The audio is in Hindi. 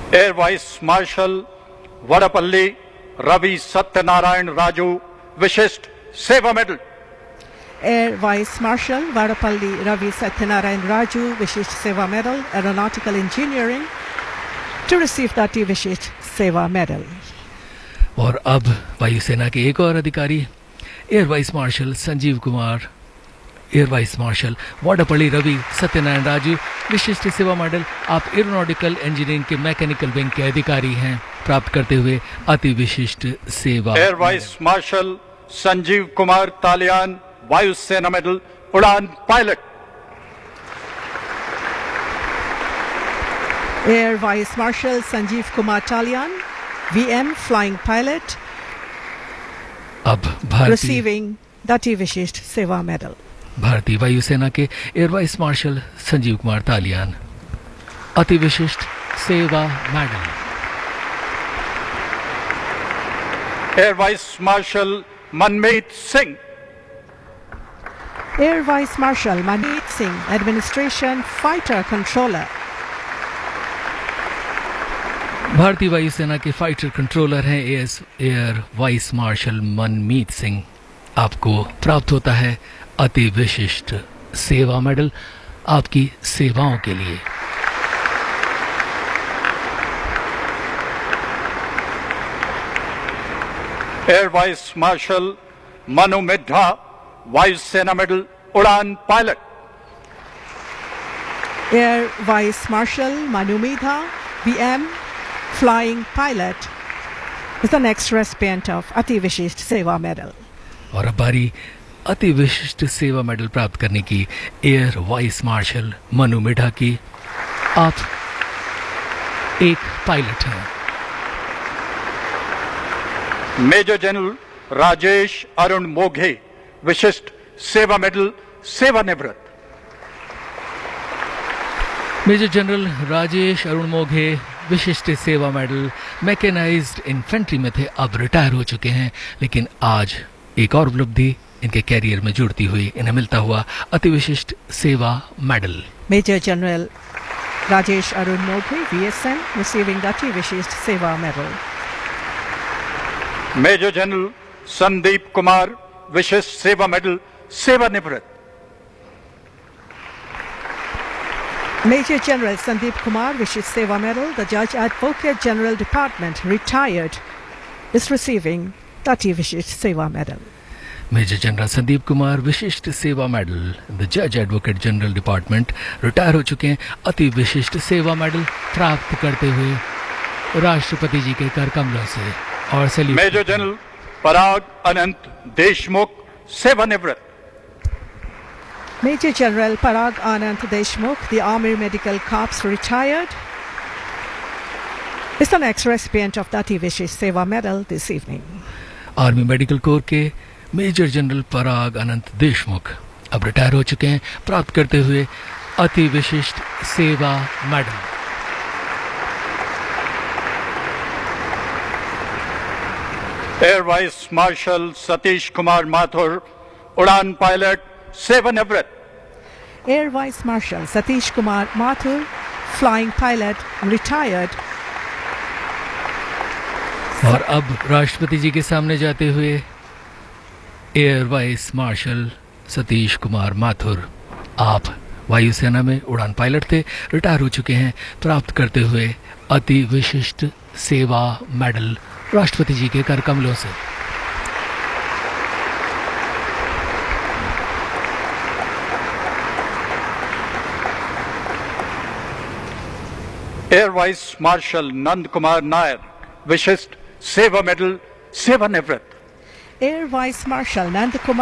Air Vice Marshal Vadapalli Ravi Satyanarayan Raju Vishisht Seva Medal. Air Vice Marshal Vadapalli Ravi Satyanarayan Raju Vishisht Seva Medal, Aeronautical Engineering, to receive the Vishisht Seva Medal. और अब वायुसेना के एक और अधिकारी air vice marshal Sanjeev Kumar, air vice marshal वाडपल्ली Ravi Satyanarayan Raju विशिष्ट सेवा मेडल। आप एरोनॉटिकल इंजीनियरिंग के मैकेनिकल विंग के अधिकारी हैं, प्राप्त करते हुए अति विशिष्ट सेवा। Air vice marshal Sanjeev Kumar तालियान वायुसेना मेडल, उड़ान pilot. Air Vice Marshal Sanjeev Kumar Talian, VM Flying Pilot, अब भारतीय receiving the Vishisht Seva Medal. भारतीय वायुसेना के air vice marshal Sanjeev Kumar तालियान अति विशिष्ट सेवा मेडल। एयर वाइस मार्शल मनमीत Singh. Air Vice Marshal Manmeet Singh, Administration Fighter Controller. भारतीय वायुसेना के फाइटर कंट्रोलर हैं एयर वाइस मार्शल मनमीत सिंह। आपको प्राप्त होता है अति विशिष्ट सेवा मेडल आपकी सेवाओं के लिए। Air vice marshal Manu Middha वायुसेना मेडल, उड़ान pilot. Air Vice Marshal Manu Midha, VM Flying Pilot, is the next recipient of Ati Vishisht Seva Medal. और अब बारी अति विशिष्ट सेवा मेडल प्राप्त करने की air vice marshal Manu Middha की। आप एक पायलट हैं। मेजर जनरल राजेश अरुण मोघे विशिष्ट सेवा मेडल, सेवानिवृत्त। मेजर जनरल राजेश अरुण मोघे विशिष्ट सेवा मेडल, मैकेनाइज्ड इन्फेंट्री में थे, अब रिटायर हो चुके हैं, लेकिन आज एक और उपलब्धि इनके कैरियर में जुड़ती हुई इन्हें मिलता हुआ अति विशिष्ट सेवा medal. Major General Rajesh Arun Moghe, VSM, receiving the Vishisht Seva Medal. Major general Sandeep Kumar विशिष्ट सेवा मेडल, सेवानिवृत्त। Major General Sandeep Kumar Vishisht Seva Medal, the Judge Advocate General Department, retired, is receiving the Vishisht Seva Medal. Major general Sandeep Kumar विशिष्ट सेवा मेडल, द जज एडवोकेट जनरल डिपार्टमेंट, रिटायर हो चुके हैं, अति विशिष्ट सेवा मेडल प्राप्त करते हुए राष्ट्रपति जी के कर कमलों से। और सैल्यूट। मेजर जनरल पराग अनंत देशमुख, सेवानिवृत्त। Major General Parag Anand Deshmukh, the Army Medical Corps, retired, is the next recipient of the Vishisht Seva Medal this evening. Army medical corps के मेजर जनरल पराग अनंत देशमुख अब रिटायर हो चुके हैं, प्राप्त करते हुए अति विशिष्ट सेवा medal. Air vice marshal Satish Kumar Mathur, उड़ान पायलट, सेवानिवृत्त। Air Vice Marshal Satish Kumar Mathur, Flying Pilot, retired. और अब राष्ट्रपति जी के सामने जाते हुए air vice marshal Satish Kumar Mathur, आप वायुसेना में उड़ान पायलट थे, रिटायर हो चुके हैं, प्राप्त करते हुए अति विशिष्ट सेवा मेडल राष्ट्रपति जी के कर कमलों से। Air vice marshal Nand Kumar Nair विशिष्ट सेवा मेडल, सेवानिवृत्त। Air Vice Marshal Nand Kumar